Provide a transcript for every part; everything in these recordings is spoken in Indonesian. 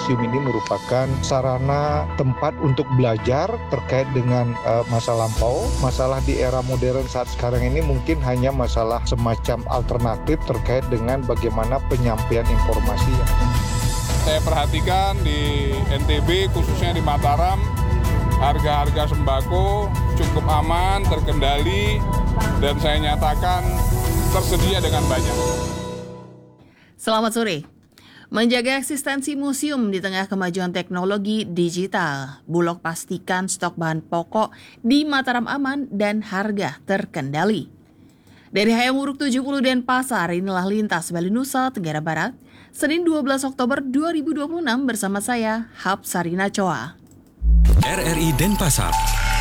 museum ini merupakan sarana tempat untuk belajar terkait dengan masa lampau. Masalah di era modern saat sekarang ini mungkin hanya masalah semacam alternatif terkait dengan bagaimana penyampaian informasi. Saya perhatikan di NTB, khususnya di Mataram, harga-harga sembako cukup aman, terkendali, dan saya nyatakan tersedia dengan banyak. Selamat sore. Menjaga eksistensi museum di tengah kemajuan teknologi digital, Bulog pastikan stok bahan pokok di Mataram aman dan harga terkendali. Dari Hayamuruk 70 Denpasar, inilah Lintas Bali Nusa Tenggara Barat, Senin 12 Oktober 2026 bersama saya, Hapsarina Choa. RRI Denpasar.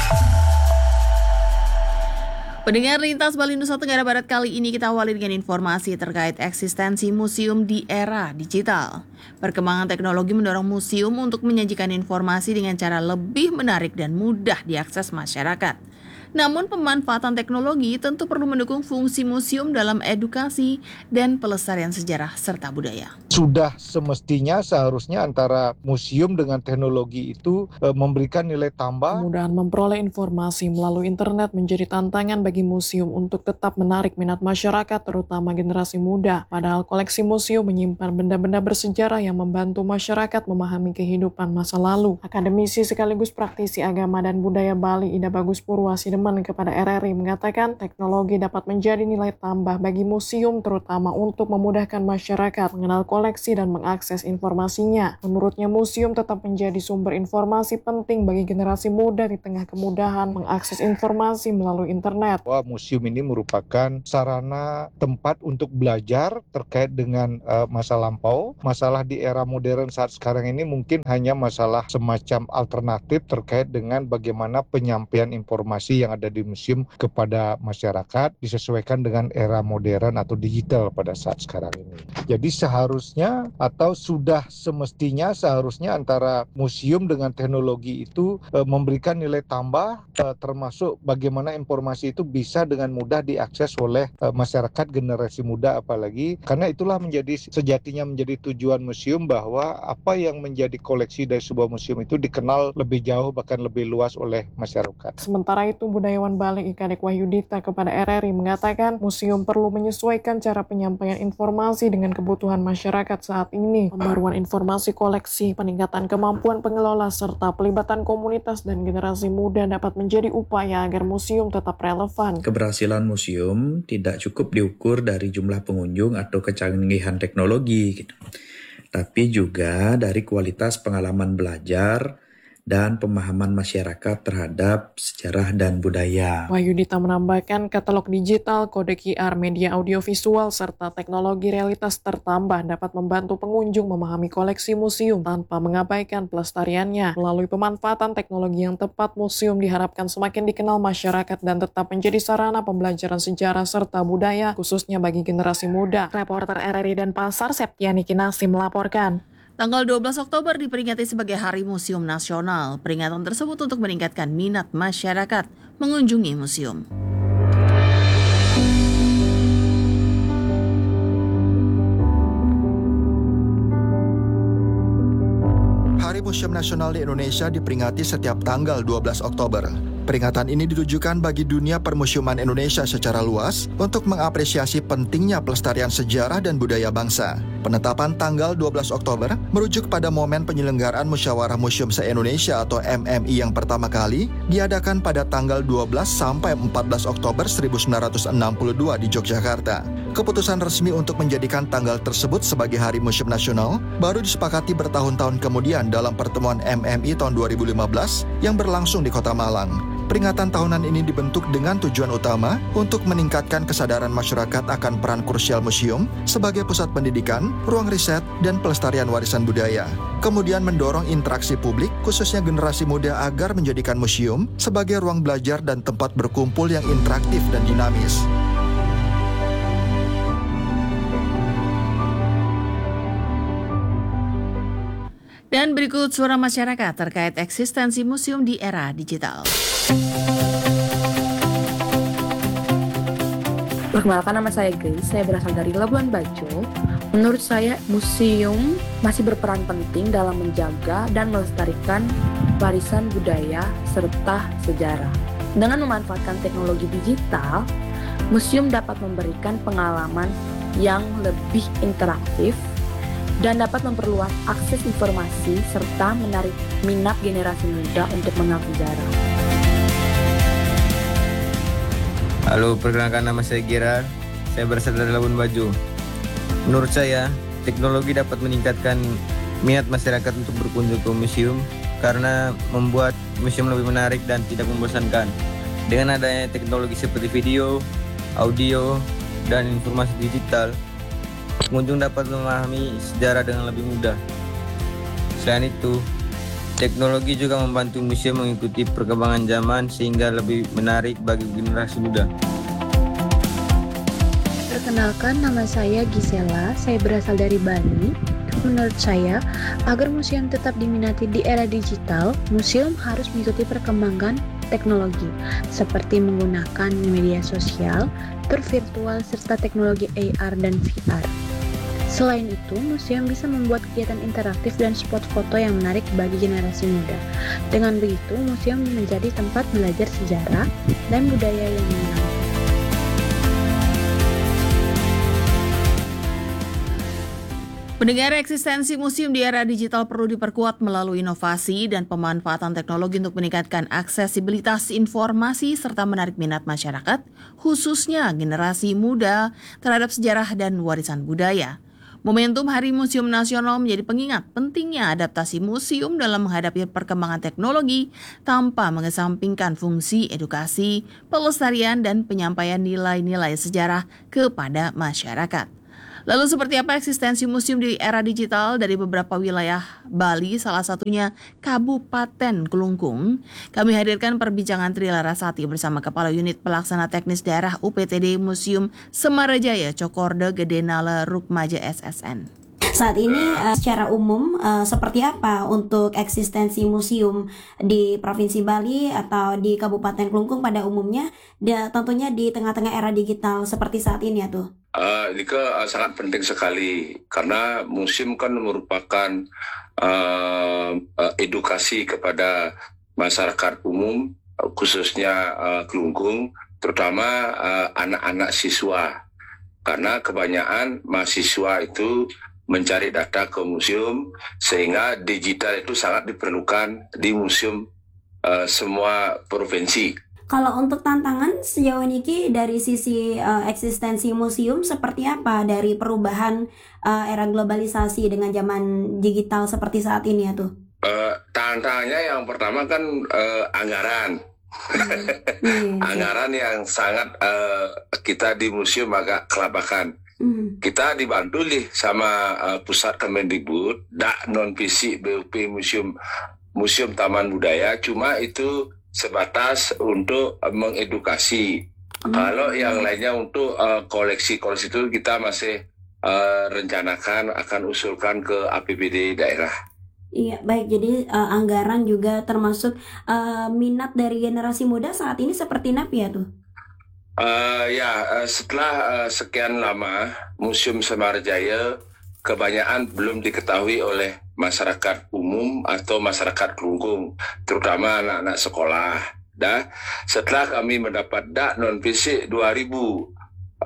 Pendengar Lintas Bali Nusa Tenggara Barat, kali ini kita awali dengan informasi terkait eksistensi museum di era digital. Perkembangan teknologi mendorong museum untuk menyajikan informasi dengan cara lebih menarik dan mudah diakses masyarakat. Namun pemanfaatan teknologi tentu perlu mendukung fungsi museum dalam edukasi dan pelestarian sejarah serta budaya. Sudah semestinya seharusnya antara museum dengan teknologi itu memberikan nilai tambah. Kemudahan memperoleh informasi melalui internet menjadi tantangan bagi museum untuk tetap menarik minat masyarakat, terutama generasi muda. Padahal koleksi museum menyimpan benda-benda bersejarah yang membantu masyarakat memahami kehidupan masa lalu. Akademisi sekaligus praktisi agama dan budaya Bali, Ida Bagus Purwasideman, kepada RRI mengatakan teknologi dapat menjadi nilai tambah bagi museum, terutama untuk memudahkan masyarakat mengenal koleksi dan mengakses informasinya. Menurutnya, museum tetap menjadi sumber informasi penting bagi generasi muda di tengah kemudahan mengakses informasi melalui internet. Bahwa museum ini merupakan sarana tempat untuk belajar terkait dengan masa lampau. Masalah di era modern saat sekarang ini mungkin hanya masalah semacam alternatif terkait dengan bagaimana penyampaian informasi yang ada di museum kepada masyarakat disesuaikan dengan era modern atau digital pada saat sekarang ini. Jadi seharusnya atau sudah semestinya seharusnya antara museum dengan teknologi itu memberikan nilai tambah, termasuk bagaimana informasi itu bisa dengan mudah diakses oleh masyarakat generasi muda, apalagi karena itulah sejatinya menjadi tujuan museum, bahwa apa yang menjadi koleksi dari sebuah museum itu dikenal lebih jauh bahkan lebih luas oleh masyarakat. Sementara itu, Budayawan Bali Ikadek Wahyudita kepada RRI mengatakan museum perlu menyesuaikan cara penyampaian informasi dengan kebutuhan masyarakat saat ini. Pembaruan informasi koleksi, peningkatan kemampuan pengelola, serta pelibatan komunitas dan generasi muda dapat menjadi upaya agar museum tetap relevan. Keberhasilan museum tidak cukup diukur dari jumlah pengunjung atau kecanggihan teknologi, tapi juga dari kualitas pengalaman belajar dan pemahaman masyarakat terhadap sejarah dan budaya. Wahyudita menambahkan katalog digital, kode QR, media audiovisual, serta teknologi realitas tertambah dapat membantu pengunjung memahami koleksi museum tanpa mengabaikan pelestariannya. Melalui pemanfaatan teknologi yang tepat, museum diharapkan semakin dikenal masyarakat dan tetap menjadi sarana pembelajaran sejarah serta budaya, khususnya bagi generasi muda. Reporter RRI Denpasar, Septiani Kinasi melaporkan. Tanggal 12 Oktober diperingati sebagai Hari Museum Nasional. Peringatan tersebut untuk meningkatkan minat masyarakat mengunjungi museum. Hari Museum Nasional di Indonesia diperingati setiap tanggal 12 Oktober. Peringatan ini ditujukan bagi dunia permusiuman Indonesia secara luas untuk mengapresiasi pentingnya pelestarian sejarah dan budaya bangsa. Penetapan tanggal 12 Oktober merujuk pada momen penyelenggaraan Musyawarah Museum se-Indonesia atau MMI yang pertama kali diadakan pada tanggal 12 sampai 14 Oktober 1962 di Yogyakarta. Keputusan resmi untuk menjadikan tanggal tersebut sebagai Hari Museum Nasional baru disepakati bertahun-tahun kemudian dalam pertemuan MMI tahun 2015 yang berlangsung di Kota Malang. Peringatan tahunan ini dibentuk dengan tujuan utama untuk meningkatkan kesadaran masyarakat akan peran krusial museum sebagai pusat pendidikan, ruang riset, dan pelestarian warisan budaya. Kemudian mendorong interaksi publik, khususnya generasi muda, agar menjadikan museum sebagai ruang belajar dan tempat berkumpul yang interaktif dan dinamis. Dan berikut suara masyarakat terkait eksistensi museum di era digital. Perkenalkan, nama saya Grace, saya berasal dari Labuan Bajo. Menurut saya, museum masih berperan penting dalam menjaga dan melestarikan warisan budaya serta sejarah. Dengan memanfaatkan teknologi digital, museum dapat memberikan pengalaman yang lebih interaktif dan dapat memperluas akses informasi serta menarik minat generasi muda untuk mengenal sejarah. Halo, perkenalkan nama saya Gerard. Saya berasal dari Labuan Bajo. Menurut saya, teknologi dapat meningkatkan minat masyarakat untuk berkunjung ke museum karena membuat museum lebih menarik dan tidak membosankan. Dengan adanya teknologi seperti video, audio, dan informasi digital, pengunjung dapat memahami sejarah dengan lebih mudah. Selain itu, teknologi juga membantu museum mengikuti perkembangan zaman sehingga lebih menarik bagi generasi muda. Perkenalkan, nama saya Gisela, saya berasal dari Bali. Menurut saya, agar museum tetap diminati di era digital, museum harus mengikuti perkembangan teknologi, seperti menggunakan media sosial, tur virtual, serta teknologi AR dan VR. Selain itu, museum bisa membuat kegiatan interaktif dan spot foto yang menarik bagi generasi muda. Dengan begitu, museum menjadi tempat belajar sejarah dan budaya yang menyenangkan. Pendengar, eksistensi museum di era digital perlu diperkuat melalui inovasi dan pemanfaatan teknologi untuk meningkatkan aksesibilitas informasi serta menarik minat masyarakat, khususnya generasi muda, terhadap sejarah dan warisan budaya. Momentum Hari Museum Nasional menjadi pengingat pentingnya adaptasi museum dalam menghadapi perkembangan teknologi tanpa mengesampingkan fungsi edukasi, pelestarian, dan penyampaian nilai-nilai sejarah kepada masyarakat. Lalu seperti apa eksistensi museum di era digital dari beberapa wilayah Bali, salah satunya Kabupaten Kelungkung? Kami hadirkan perbincangan Tri Larasati bersama Kepala Unit Pelaksana Teknis Daerah UPTD Museum Semarajaya Cokorda Gedenala Rukmaja SSN. Saat ini secara umum seperti apa untuk eksistensi museum di Provinsi Bali atau di Kabupaten Kelungkung pada umumnya, tentunya di tengah-tengah era digital seperti saat ini ya tuh? Ini sangat penting sekali karena museum kan merupakan edukasi kepada masyarakat umum, khususnya Kelungkung, terutama anak-anak siswa, karena kebanyakan mahasiswa itu mencari data ke museum, sehingga digital itu sangat diperlukan di museum semua provinsi. Kalau untuk tantangan sejauh ini dari sisi eksistensi museum seperti apa dari perubahan era globalisasi dengan zaman digital seperti saat ini ya tuh? Tantangannya yang pertama kan anggaran. Anggaran yang sangat kita di museum agak kelabakan. Kita dibantu nih sama Pusat Kemendikbud, non fisik BUP Museum Taman Budaya, cuma itu sebatas untuk mengedukasi. Kalau yang lainnya untuk koleksi itu kita masih rencanakan akan usulkan ke APBD daerah. Iya, baik. Jadi anggaran juga termasuk minat dari generasi muda saat ini seperti apa ya tuh? Setelah sekian lama Museum Semarajaya kebanyakan belum diketahui oleh masyarakat umum atau masyarakat Kelungkung, terutama anak-anak sekolah. Setelah kami mendapat non fisik 2019,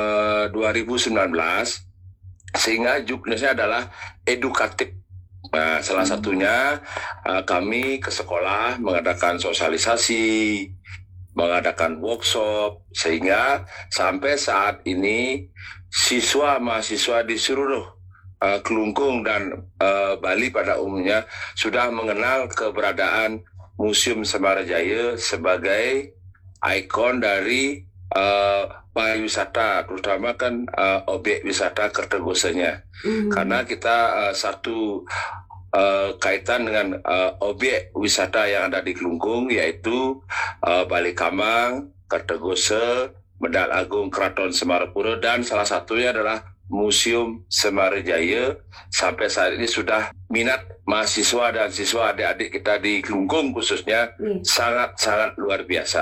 sehingga juknisnya adalah edukatif. Nah, salah satunya kami ke sekolah mengadakan sosialisasi, mengadakan workshop, sehingga sampai saat ini mahasiswa di seluruh Kelungkung dan Bali pada umumnya sudah mengenal keberadaan Museum Semarajaya sebagai ikon dari pariwisata, terutama kan objek wisata Kertogosanya. Karena kita satu kaitan dengan objek wisata yang ada di Kelungkung, yaitu Balikambang, Kertogosa, Medal Agung Keraton Semarapura, dan salah satunya adalah Museum Semarajaya. Sampai saat ini sudah minat mahasiswa dan siswa adik-adik kita di Kelungkung khususnya sangat-sangat luar biasa.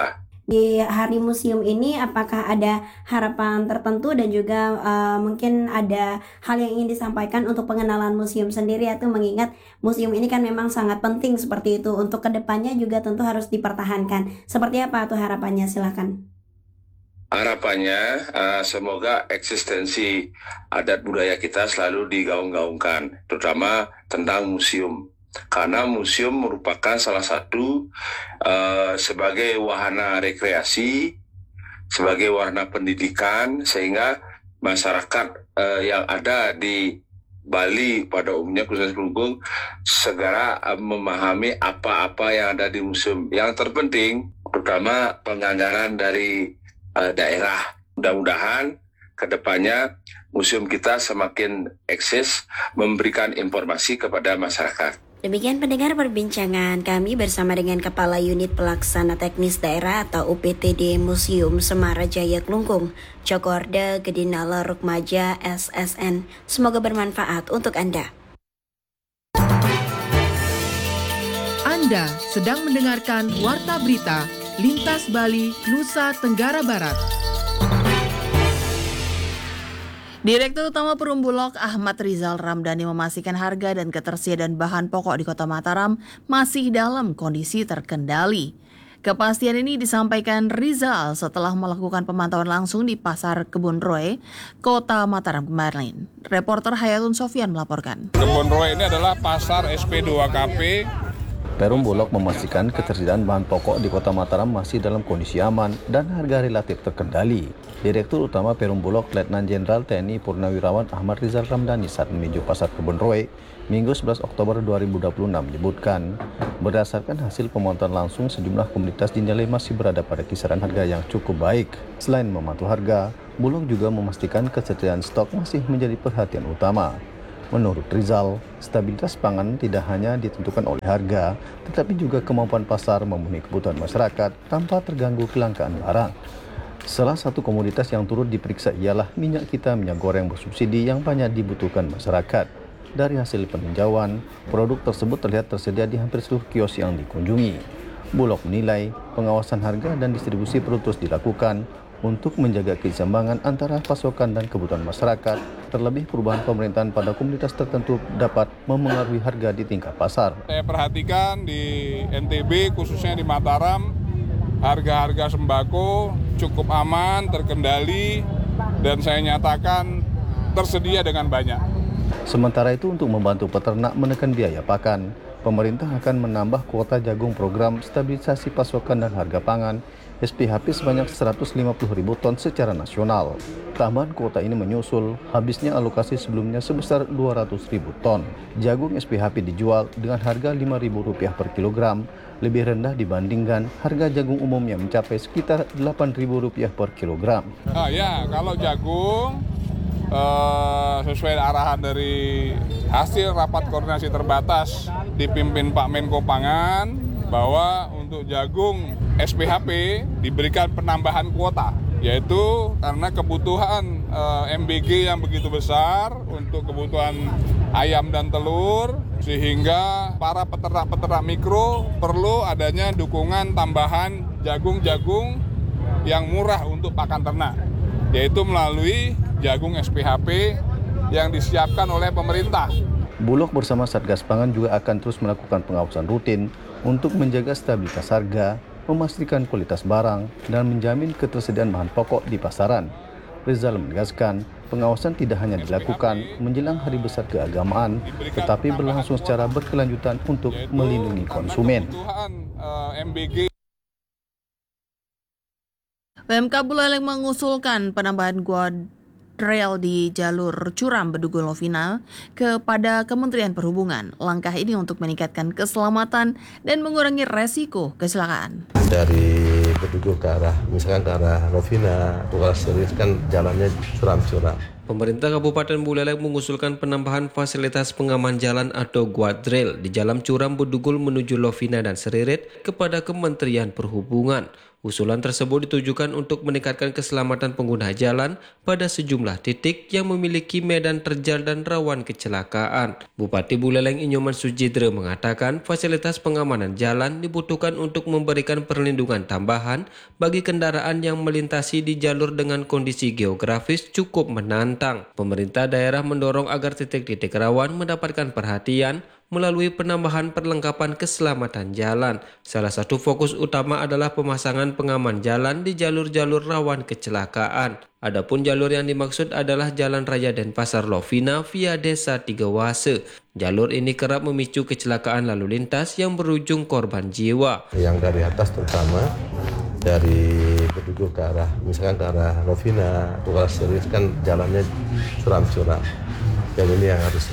Di Hari Museum ini apakah ada harapan tertentu dan juga mungkin ada hal yang ingin disampaikan untuk pengenalan museum sendiri, atau mengingat museum ini kan memang sangat penting seperti itu, untuk kedepannya juga tentu harus dipertahankan. Seperti apa tuh harapannya? Silakan. Harapannya semoga eksistensi adat budaya kita selalu digaung-gaungkan, terutama tentang museum. Karena museum merupakan salah satu sebagai wahana rekreasi, sebagai wahana pendidikan, sehingga masyarakat yang ada di Bali pada umumnya, khususnya Kelungkung, segera memahami apa-apa yang ada di museum. Yang terpenting, terutama penganggaran dari daerah. Mudah-mudahan ke depannya museum kita semakin eksis memberikan informasi kepada masyarakat. Demikian pendengar perbincangan kami bersama dengan Kepala Unit Pelaksana Teknis Daerah atau UPTD Museum Semarajaya Kelungkung, Cokorda Gedinala Rukmaja SSN. Semoga bermanfaat untuk Anda. Anda sedang mendengarkan Warta Berita Lintas Bali, Nusa Tenggara Barat. Direktur Utama Perum Bulog Ahmad Rizal Ramdhani memastikan harga dan ketersediaan bahan pokok di Kota Mataram masih dalam kondisi terkendali. Kepastian ini disampaikan Rizal setelah melakukan pemantauan langsung di Pasar Kebun Roe, Kota Mataram kemarin. Reporter Hayatun Sofyan melaporkan. Kebun Roe ini adalah pasar SP2KP. Perum Bulog memastikan ketersediaan bahan pokok di Kota Mataram masih dalam kondisi aman dan harga relatif terkendali. Direktur Utama Perum Bulog Letnan Jenderal TNI Purnawirawan Ahmad Rizal Ramdhani saat meninjau Pasar Kebun Roe Minggu 11 Oktober 2026 menyebutkan, berdasarkan hasil pemantauan langsung sejumlah komoditas dinilai masih berada pada kisaran harga yang cukup baik. Selain memantau harga, Bulog juga memastikan ketersediaan stok masih menjadi perhatian utama. Menurut Rizal, stabilitas pangan tidak hanya ditentukan oleh harga, tetapi juga kemampuan pasar memenuhi kebutuhan masyarakat tanpa terganggu kelangkaan barang. Salah satu komoditas yang turut diperiksa ialah minyak minyak goreng bersubsidi yang banyak dibutuhkan masyarakat. Dari hasil peninjauan, produk tersebut terlihat tersedia di hampir seluruh kios yang dikunjungi. Bulog menilai pengawasan harga dan distribusi perlu terus dilakukan untuk menjaga keseimbangan antara pasokan dan kebutuhan masyarakat, terlebih perubahan pemerintahan pada komunitas tertentu dapat memengaruhi harga di tingkat pasar. Saya perhatikan di NTB, khususnya di Mataram, harga-harga sembako cukup aman, terkendali, dan saya nyatakan tersedia dengan banyak. Sementara itu, untuk membantu peternak menekan biaya pakan, pemerintah akan menambah kuota jagung program stabilisasi pasokan dan harga pangan SPHP sebanyak 150.000 ton secara nasional. Tambahan kuota ini menyusul habisnya alokasi sebelumnya sebesar 200.000 ton. Jagung SPHP dijual dengan harga Rp5.000 per kilogram, lebih rendah dibandingkan harga jagung umum yang mencapai sekitar Rp8.000 per kilogram. Kalau jagung sesuai arahan dari hasil rapat koordinasi terbatas dipimpin Pak Menko Pangan, bahwa untuk jagung SPHP diberikan penambahan kuota, yaitu karena kebutuhan MBG yang begitu besar untuk kebutuhan ayam dan telur, sehingga para peternak-peternak mikro perlu adanya dukungan tambahan jagung-jagung yang murah untuk pakan ternak, yaitu melalui jagung SPHP yang disiapkan oleh pemerintah. Bulog bersama Satgas Pangan juga akan terus melakukan pengawasan rutin untuk menjaga stabilitas harga, memastikan kualitas barang, dan menjamin ketersediaan bahan pokok di pasaran. Rizal menegaskan, pengawasan tidak hanya dilakukan menjelang hari besar keagamaan, tetapi berlangsung secara berkelanjutan untuk melindungi konsumen. PMK Buleleng mengusulkan penambahan guardrail di jalur Curam Bedugul Lovina kepada Kementerian Perhubungan. Langkah ini untuk meningkatkan keselamatan dan mengurangi resiko kecelakaan. Dari Bedugul ke arah, misalkan ke arah Lovina, ke arah Seris kan jalannya curam-curam. Pemerintah Kabupaten Buleleng mengusulkan penambahan fasilitas pengaman jalan atau guardrail di Jalan Curam Bedugul menuju Lovina dan Seririt kepada Kementerian Perhubungan Usulan tersebut ditujukan untuk meningkatkan keselamatan pengguna jalan pada sejumlah titik yang memiliki medan terjal dan rawan kecelakaan. Bupati Buleleng Inyoman Sujidre mengatakan fasilitas pengamanan jalan dibutuhkan untuk memberikan perlindungan tambahan bagi kendaraan yang melintasi di jalur dengan kondisi geografis cukup menantang. Pemerintah daerah mendorong agar titik-titik rawan mendapatkan perhatian melalui penambahan perlengkapan keselamatan jalan. Salah satu fokus utama adalah pemasangan pengaman jalan di jalur-jalur rawan kecelakaan. Adapun jalur yang dimaksud adalah Jalan Raya Denpasar Lovina via Desa Tigawase. Jalur ini kerap memicu kecelakaan lalu lintas yang berujung korban jiwa. Yang dari atas terutama dari Bedugul ke arah, misalkan ke arah Lovina, Tukar Serius kan jalannya curam-curam. Yang ini yang harus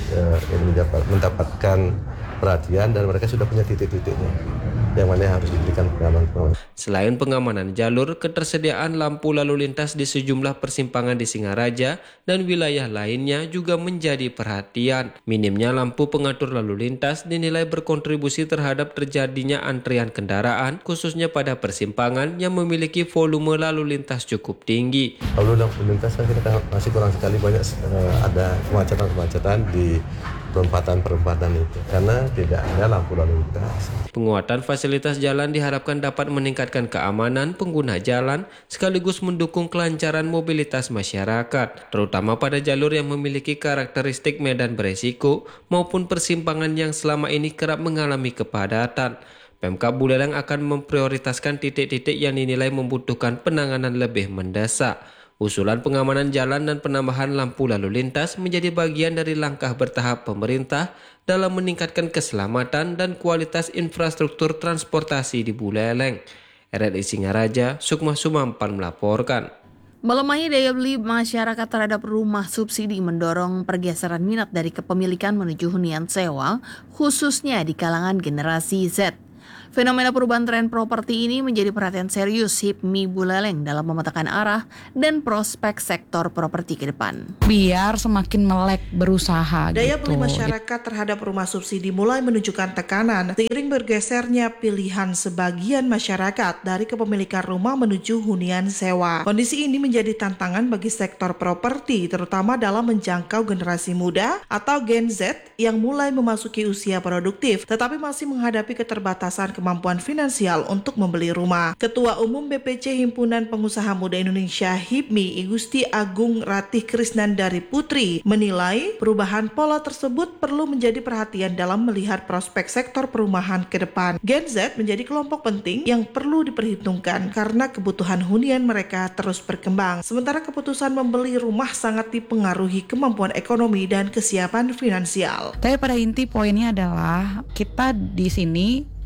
mendapatkan perhatian dan mereka sudah punya titik-titiknya yang mana harus diberikan pengamanan. Selain pengamanan jalur, ketersediaan lampu lalu lintas di sejumlah persimpangan di Singaraja dan wilayah lainnya juga menjadi perhatian. Minimnya lampu pengatur lalu lintas dinilai berkontribusi terhadap terjadinya antrian kendaraan, khususnya pada persimpangan yang memiliki volume lalu lintas cukup tinggi. Lalu lalu lintas kan kita masih kurang sekali, banyak ada kemacetan di perempatan itu karena tidak ada lampu lalu lintas. Penguatan fasilitas jalan diharapkan dapat meningkatkan keamanan pengguna jalan sekaligus mendukung kelancaran mobilitas masyarakat, terutama pada jalur yang memiliki karakteristik medan beresiko maupun persimpangan yang selama ini kerap mengalami kepadatan. Pemkab Buleleng akan memprioritaskan titik-titik yang dinilai membutuhkan penanganan lebih mendesak. Usulan pengamanan jalan dan penambahan lampu lalu lintas menjadi bagian dari langkah bertahap pemerintah dalam meningkatkan keselamatan dan kualitas infrastruktur transportasi di Buleleng. RRI Singaraja, Sukma Sumampan melaporkan. Melemahnya daya beli masyarakat terhadap rumah subsidi mendorong pergeseran minat dari kepemilikan menuju hunian sewa, khususnya di kalangan generasi Z. Fenomena perubahan tren properti ini menjadi perhatian serius HIPMI Buleleng dalam memetakan arah dan prospek sektor properti ke depan. Biar semakin melek berusaha Daya gitu. beli masyarakat terhadap rumah subsidi mulai menunjukkan tekanan seiring bergesernya pilihan sebagian masyarakat dari kepemilikan rumah menuju hunian sewa. Kondisi ini menjadi tantangan bagi sektor properti terutama dalam menjangkau generasi muda atau Gen Z yang mulai memasuki usia produktif tetapi masih menghadapi keterbatasan kemampuan finansial untuk membeli rumah. Ketua Umum BPC Himpunan Pengusaha Muda Indonesia HIPMI Igusti Agung Ratih Krisnandari Putri menilai perubahan pola tersebut perlu menjadi perhatian dalam melihat prospek sektor perumahan ke depan. Gen Z menjadi kelompok penting yang perlu diperhitungkan karena kebutuhan hunian mereka terus berkembang. Sementara keputusan membeli rumah sangat dipengaruhi kemampuan ekonomi dan kesiapan finansial. Tapi pada inti poinnya adalah kita di sini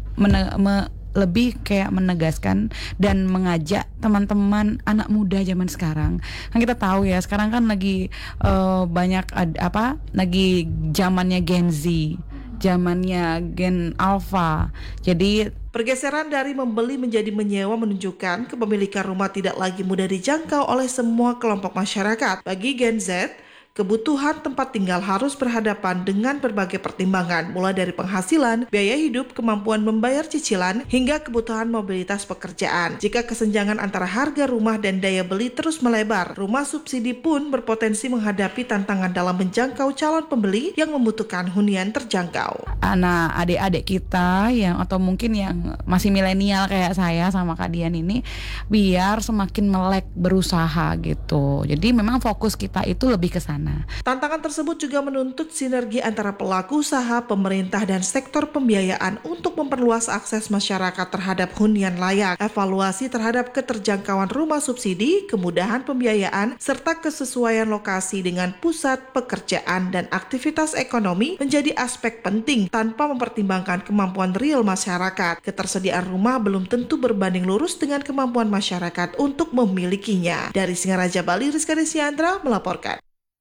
lebih kayak menegaskan dan mengajak teman-teman anak muda zaman sekarang. Kan kita tahu ya sekarang kan lagi banyak lagi zamannya Gen Z, zamannya Gen Alpha. Jadi pergeseran dari membeli menjadi menyewa menunjukkan kepemilikan rumah tidak lagi mudah dijangkau oleh semua kelompok masyarakat. Bagi Gen Z, kebutuhan tempat tinggal harus berhadapan dengan berbagai pertimbangan, mulai dari penghasilan, biaya hidup, kemampuan membayar cicilan, hingga kebutuhan mobilitas pekerjaan. Jika kesenjangan antara harga rumah dan daya beli terus melebar, rumah subsidi pun berpotensi menghadapi tantangan dalam menjangkau calon pembeli yang membutuhkan hunian terjangkau. Anak adik-adik kita yang atau mungkin yang masih milenial kayak saya sama Kak Dian ini, biar semakin melek berusaha gitu. Jadi memang fokus kita itu lebih ke sana. Tantangan tersebut juga menuntut sinergi antara pelaku usaha, pemerintah, dan sektor pembiayaan untuk memperluas akses masyarakat terhadap hunian layak, evaluasi terhadap keterjangkauan rumah subsidi, kemudahan pembiayaan, serta kesesuaian lokasi dengan pusat pekerjaan dan aktivitas ekonomi menjadi aspek penting tanpa mempertimbangkan kemampuan real masyarakat. Ketersediaan rumah belum tentu berbanding lurus dengan kemampuan masyarakat untuk memilikinya. Dari Singaraja, Bali, Rizka Desiandra melaporkan.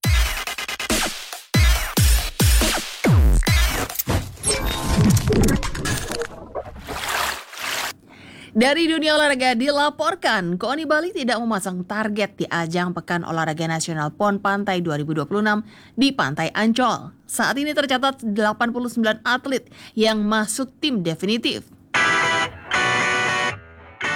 Dari dunia olahraga dilaporkan, KONI Bali tidak memasang target di ajang Pekan Olahraga Nasional PON Pantai 2026 di Pantai Ancol. Saat ini tercatat 89 atlet yang masuk tim definitif.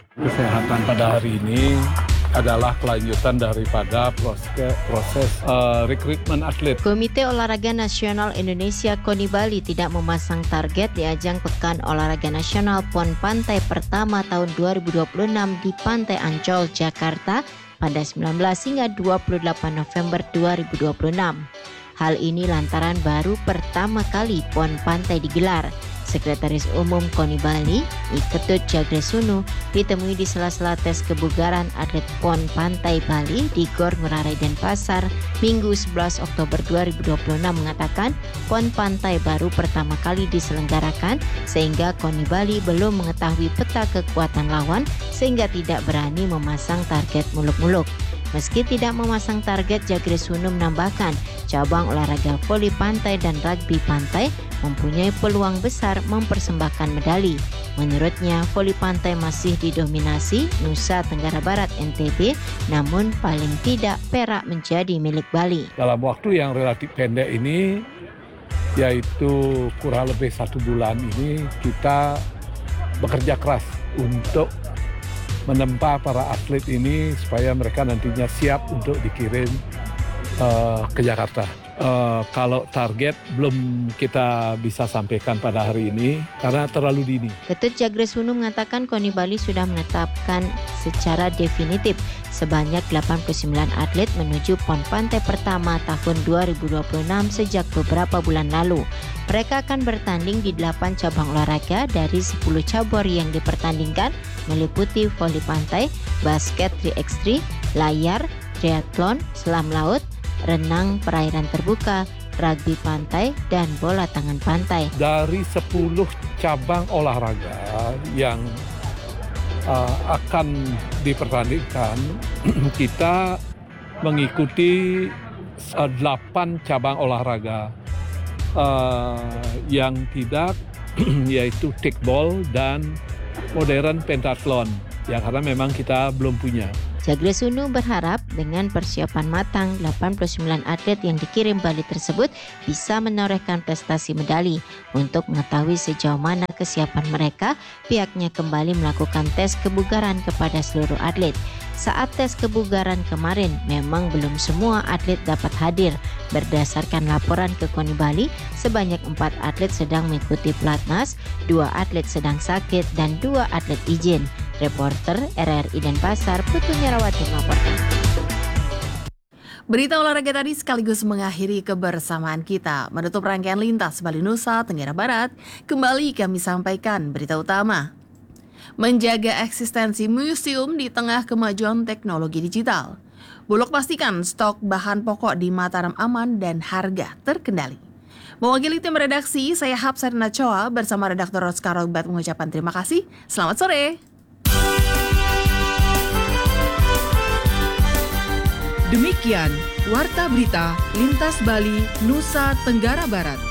Kesehatan pada hari ini adalah kelanjutan daripada proses rekrutmen atlet. Komite Olahraga Nasional Indonesia KONI Bali tidak memasang target di ajang Pekan Olahraga Nasional PON Pantai pertama tahun 2026 di Pantai Ancol, Jakarta pada 19 hingga 28 November 2026. Hal ini lantaran baru pertama kali PON Pantai digelar. Sekretaris Umum KONI Bali, Ketut Jagresunu, ditemui di sela-sela tes kebugaran atlet PON Pantai Bali di Gor Ngurah Rai Denpasar Minggu 11 Oktober 2026 mengatakan PON Pantai baru pertama kali diselenggarakan sehingga KONI Bali belum mengetahui peta kekuatan lawan sehingga tidak berani memasang target muluk-muluk. Meski tidak memasang target, Jagresunu menambahkan cabang olahraga voli pantai dan rugby pantai mempunyai peluang besar mempersembahkan medali. Menurutnya, voli pantai masih didominasi Nusa Tenggara Barat NTB, namun paling tidak perak menjadi milik Bali. Dalam waktu yang relatif pendek ini, yaitu kurang lebih 1 bulan ini, kita bekerja keras untuk menempa para atlet ini supaya mereka nantinya siap untuk dikirim ke Jakarta. Kalau target belum kita bisa sampaikan pada hari ini karena terlalu dini. Ketut Jagresunu mengatakan KONI Bali sudah menetapkan secara definitif sebanyak 89 atlet menuju PON Pantai pertama tahun 2026 sejak beberapa bulan lalu. Mereka akan bertanding di 8 cabang olahraga dari 10 cabur yang dipertandingkan meliputi voli pantai, basket 3x3, layar, triathlon, selam laut, renang perairan terbuka, rugby pantai, dan bola tangan pantai. Dari 10 cabang olahraga yang akan dipertandingkan, kita mengikuti 8 cabang olahraga yang tidak, yaitu kickball dan modern pentathlon, yang karena memang kita belum punya. Jagresunu berharap dengan persiapan matang 89 atlet yang dikirim Bali tersebut bisa menorehkan prestasi medali. Untuk mengetahui sejauh mana kesiapan mereka, pihaknya kembali melakukan tes kebugaran kepada seluruh atlet. Saat tes kebugaran kemarin, memang belum semua atlet dapat hadir. Berdasarkan laporan ke KONI Bali, sebanyak 4 atlet sedang mengikuti pelatnas, 2 atlet sedang sakit, dan 2 atlet izin. Reporter RRI Denpasar, Putu Nyarawati melaporkan. Berita olahraga tadi sekaligus mengakhiri kebersamaan kita. Menutup rangkaian Lintas Bali Nusa Tenggara Barat, kembali kami sampaikan berita utama. Menjaga eksistensi museum di tengah kemajuan teknologi digital. Bulog pastikan stok bahan pokok di Mataram aman dan harga terkendali. Mewakili tim redaksi, saya Hapsarina Choa bersama redaktor Roskar Robat mengucapkan terima kasih. Selamat sore. Demikian Warta Berita Lintas Bali Nusa Tenggara Barat.